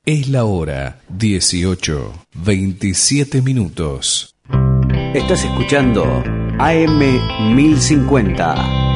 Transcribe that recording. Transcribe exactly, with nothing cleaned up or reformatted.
Es la hora dieciocho, veintisiete minutos. Estás escuchando A M mil cincuenta.